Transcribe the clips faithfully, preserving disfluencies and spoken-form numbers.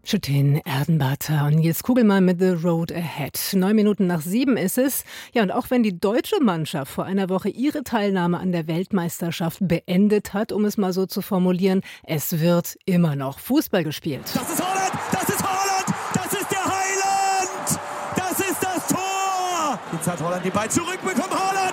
Schüttin, Erdenbater und Nils Kugelmann mit The Road Ahead. Neun Minuten nach sieben ist es. Ja, und auch wenn die deutsche Mannschaft vor einer Woche ihre Teilnahme an der Weltmeisterschaft beendet hat, um es mal so zu formulieren, es wird immer noch Fußball gespielt. Das ist Haaland! Das ist Haaland! Das ist der Heiland! Das ist das Tor! Jetzt hat Haaland den Ball zurückbekommen. Haaland!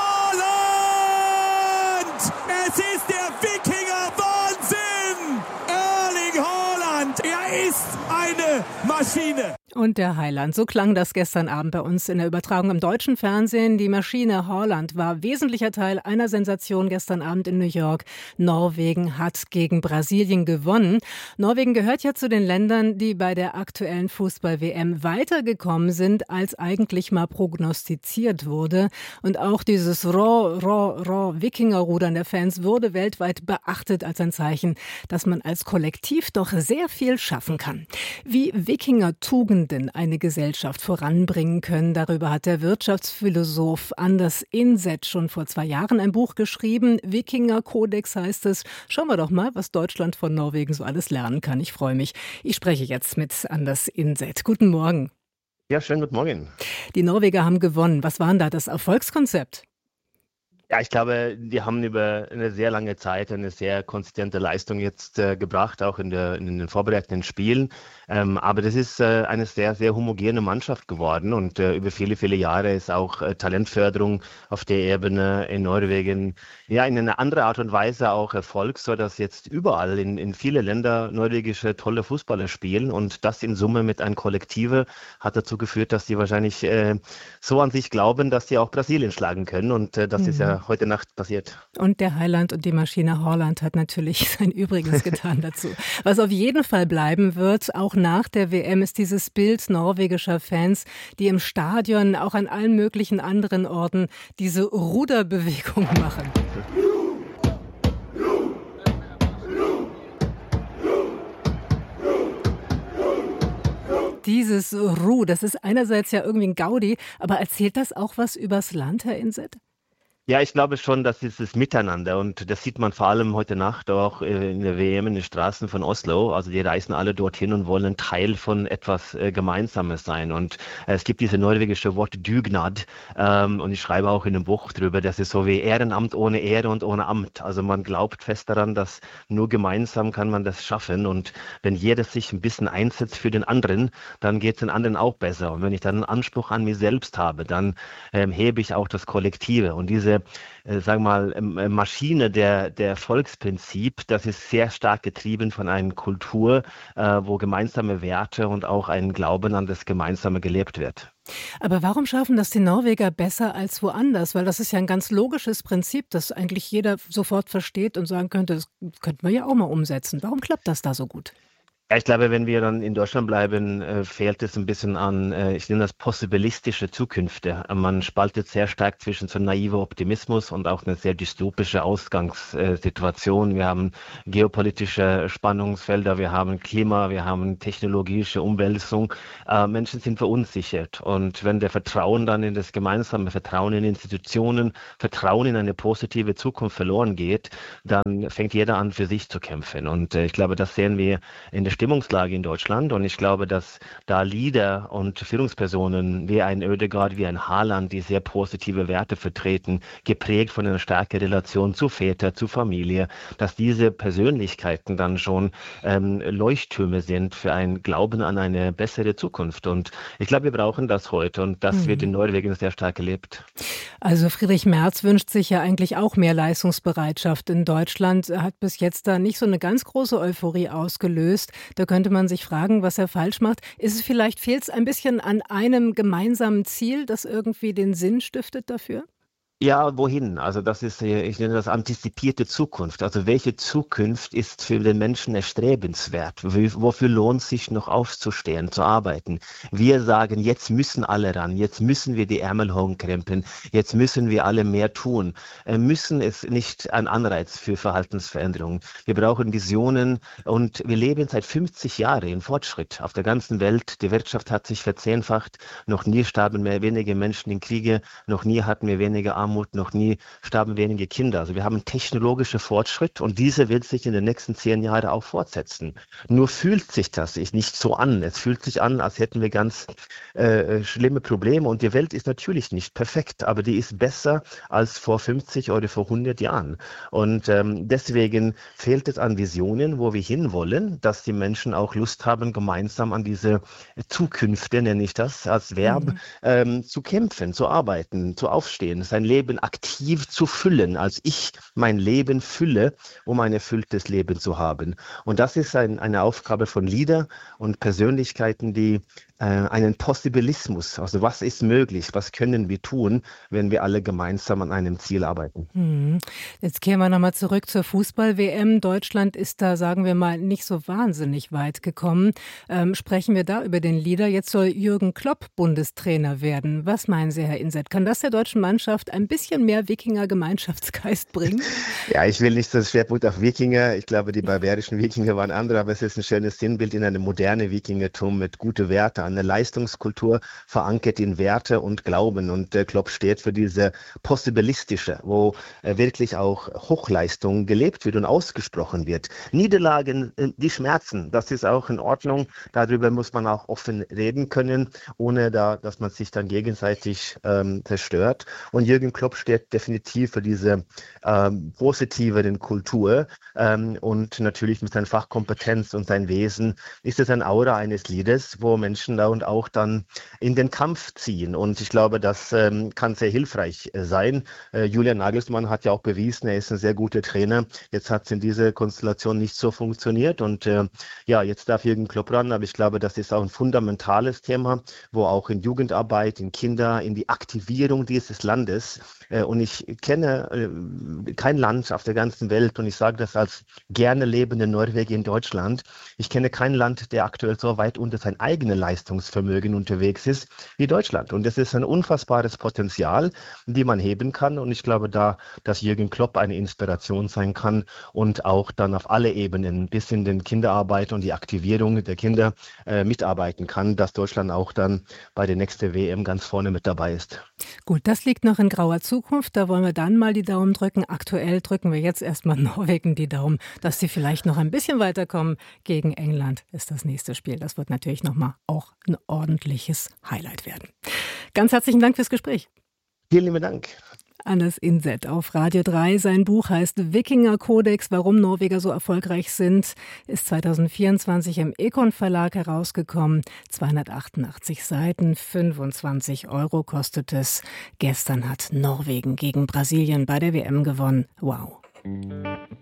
Haaland! Es ist der Wikinger Wahnsinn! Erling Haaland! Er ist eine Maschine! Und der Heiland, so klang das gestern Abend bei uns in der Übertragung im deutschen Fernsehen. Die Maschine Haaland war wesentlicher Teil einer Sensation gestern Abend in New York. Norwegen hat gegen Brasilien gewonnen. Norwegen gehört ja zu den Ländern, die bei der aktuellen Fußball-W M weitergekommen sind, als eigentlich mal prognostiziert wurde. Und auch dieses Raw, Raw, Raw Wikingerrudern der Fans wurde weltweit beachtet als ein Zeichen, dass man als Kollektiv doch sehr viel schaffen kann. Wie Wikinger-Tugenden eine Gesellschaft voranbringen können. Darüber hat der Wirtschaftsphilosoph Anders Inset schon vor zwei Jahren ein Buch geschrieben. Wikinger-Kodex heißt es. Schauen wir doch mal, was Deutschland von Norwegen so alles lernen kann. Ich freue mich. Ich spreche jetzt mit Anders Inset. Guten Morgen. Ja, schönen guten Morgen. Die Norweger haben gewonnen. Was war denn da das Erfolgskonzept? Ja, ich glaube, die haben über eine sehr lange Zeit eine sehr konsistente Leistung jetzt äh, gebracht, auch in, der, in den vorbereitenden Spielen. Ähm, aber das ist äh, eine sehr, sehr homogene Mannschaft geworden und äh, über viele, viele Jahre ist auch äh, Talentförderung auf der Ebene in Norwegen ja in einer anderen Art und Weise auch Erfolg, so dass jetzt überall in, in viele Länder norwegische tolle Fußballer spielen und das in Summe mit einem Kollektive hat dazu geführt, dass die wahrscheinlich äh, so an sich glauben, dass sie auch Brasilien schlagen können und äh, das mhm. ist ja heute Nacht passiert. Und der Heiland und die Maschine Haaland hat natürlich sein Übriges getan dazu. Was auf jeden Fall bleiben wird, auch nach der W M, ist dieses Bild norwegischer Fans, die im Stadion, auch an allen möglichen anderen Orten, diese Ruderbewegung machen. Dieses Ru, das ist einerseits ja irgendwie ein Gaudi, aber erzählt das auch was übers Land, Herr Inset? Ja, ich glaube schon, das ist das Miteinander und das sieht man vor allem heute Nacht auch in der W M in den Straßen von Oslo. Also die reisen alle dorthin und wollen Teil von etwas äh, Gemeinsames sein und äh, es gibt diese norwegische Wort Dugnad ähm, und ich schreibe auch in einem Buch drüber, das ist so wie Ehrenamt ohne Ehre und ohne Amt. Also man glaubt fest daran, dass nur gemeinsam kann man das schaffen und wenn jeder sich ein bisschen einsetzt für den anderen, dann geht es den anderen auch besser und wenn ich dann einen Anspruch an mich selbst habe, dann ähm, hebe ich auch das Kollektive und diese Äh, sagen wir mal, ähm, Maschine der, der Volksprinzip, das ist sehr stark getrieben von einer Kultur, äh, wo gemeinsame Werte und auch ein Glauben an das Gemeinsame gelebt wird. Aber warum schaffen das die Norweger besser als woanders? Weil das ist ja ein ganz logisches Prinzip, das eigentlich jeder sofort versteht und sagen könnte, das könnten wir ja auch mal umsetzen. Warum klappt das da so gut? Ja, ich glaube, wenn wir dann in Deutschland bleiben, äh, fehlt es ein bisschen an, äh, ich nenne das possibilistische Zukünfte. Man spaltet sehr stark zwischen so naiver Optimismus und auch eine sehr dystopische Ausgangssituation. Wir haben geopolitische Spannungsfelder, wir haben Klima, wir haben technologische Umwälzung. Äh, Menschen sind verunsichert. Und wenn der Vertrauen dann in das gemeinsame Vertrauen in Institutionen, Vertrauen in eine positive Zukunft verloren geht, dann fängt jeder an, für sich zu kämpfen. Und äh, ich glaube, das sehen wir in der Stimmungslage in Deutschland und ich glaube, dass da Leader und Führungspersonen wie ein Oedegaard, wie ein Haaland, die sehr positive Werte vertreten, geprägt von einer starken Relation zu Väter, zu Familie, dass diese Persönlichkeiten dann schon ähm, Leuchttürme sind für ein Glauben an eine bessere Zukunft und ich glaube, wir brauchen das heute und das mhm. wird in Norwegen sehr stark gelebt. Also Friedrich Merz wünscht sich ja eigentlich auch mehr Leistungsbereitschaft in Deutschland. Er hat bis jetzt da nicht so eine ganz große Euphorie ausgelöst. Da könnte man sich fragen, was er falsch macht. Ist es vielleicht, fehlt es ein bisschen an einem gemeinsamen Ziel, das irgendwie den Sinn stiftet dafür? Ja, wohin? Also das ist, ich nenne das antizipierte Zukunft. Also welche Zukunft ist für den Menschen erstrebenswert? Wofür lohnt es sich noch aufzustehen, zu arbeiten? Wir sagen, jetzt müssen alle ran, jetzt müssen wir die Ärmel hochkrempeln, jetzt müssen wir alle mehr tun. Müssen ist nicht ein Anreiz für Verhaltensveränderungen. Wir brauchen Visionen und wir leben seit fünfzig Jahren in Fortschritt auf der ganzen Welt. Die Wirtschaft hat sich verzehnfacht, noch nie starben mehr wenige Menschen in Kriege, noch nie hatten wir weniger Armut Kinderarmut, noch nie starben weniger Kinder. Also wir haben technologische Fortschritt und diese wird sich in den nächsten zehn Jahren auch fortsetzen. Nur fühlt sich das nicht so an. Es fühlt sich an, als hätten wir ganz äh, schlimme Probleme und die Welt ist natürlich nicht perfekt, aber die ist besser als vor fünfzig oder vor hundert Jahren. Und ähm, deswegen fehlt es an Visionen, wo wir hinwollen, dass die Menschen auch Lust haben, gemeinsam an diese Zukünfte, nenne ich das, als Verb, mhm. ähm, zu kämpfen, zu arbeiten, zu aufstehen, sein Leben aktiv zu füllen, als ich mein Leben fülle, um ein erfülltes Leben zu haben. Und das ist ein, eine Aufgabe von Leader und Persönlichkeiten, die äh, einen Possibilismus, also was ist möglich, was können wir tun, wenn wir alle gemeinsam an einem Ziel arbeiten. Hm. Jetzt kehren wir nochmal zurück zur Fußball-W M. Deutschland ist da, sagen wir mal, nicht so wahnsinnig weit gekommen. Ähm, sprechen wir da über den Leader. Jetzt soll Jürgen Klopp Bundestrainer werden. Was meinen Sie, Herr Inset? Kann das der deutschen Mannschaft ein bisschen mehr Wikinger-Gemeinschaftsgeist bringen? Ja, ich will nicht das Schwerpunkt auf Wikinger. Ich glaube, die bayerischen Wikinger waren andere, aber es ist ein schönes Sinnbild in einem modernen Wikingertum mit guten Werten, eine Leistungskultur verankert in Werte und Glauben. Und der Klopp steht für diese possibilistische, wo äh, wirklich auch Hochleistung gelebt wird und ausgesprochen wird. Niederlagen, äh, die schmerzen, das ist auch in Ordnung. Darüber muss man auch offen reden können, ohne da, dass man sich dann gegenseitig ähm, zerstört. Und Jürgen Klopp steht definitiv für diese ähm, positive Kultur ähm, und natürlich mit seiner Fachkompetenz und seinem Wesen ist es ein Aura eines Leaders, wo Menschen da und auch dann in den Kampf ziehen. Und ich glaube, das ähm, kann sehr hilfreich äh, sein. Äh, Julian Nagelsmann hat ja auch bewiesen, er ist ein sehr guter Trainer. Jetzt hat es in dieser Konstellation nicht so funktioniert und äh, ja, jetzt darf Jürgen Klopp ran, aber ich glaube, das ist auch ein fundamentales Thema, wo auch in Jugendarbeit, in Kinder, in die Aktivierung dieses Landes äh, und ich kenne äh, kein Land auf der ganzen Welt und ich sage das als gerne lebende Norweger in Deutschland, ich kenne kein Land, der aktuell so weit unter sein eigenes Leistungsvermögen unterwegs ist wie Deutschland. Und das ist ein unfassbares Potenzial, die man heben kann. Und ich glaube da, dass Jürgen Klopp eine Inspiration sein kann und auch dann auf alle Ebenen bis in den Kinderarbeit und die Aktivierung der Kinder äh, mitarbeiten kann, dass Deutschland auch dann bei der nächsten W M ganz vorne mit dabei ist. Gut, das liegt noch in grauer Zukunft. Da wollen wir dann mal die Daumen drücken. Aktuell drücken wir jetzt erstmal Norwegen die Daumen, dass sie vielleicht noch ein bisschen weiterkommen. Gegen England ist das nächste Spiel. Das wird natürlich nochmal auch ein ordentliches Highlight werden. Ganz herzlichen Dank fürs Gespräch. Vielen lieben Dank. Hannes Inset auf Radio drei. Sein Buch heißt Wikinger-Kodex, warum Norweger so erfolgreich sind, ist zwanzig vierundzwanzig im Econ Verlag herausgekommen. zweihundertachtundachtzig Seiten, fünfundzwanzig Euro kostet es. Gestern hat Norwegen gegen Brasilien bei der W M gewonnen. Wow.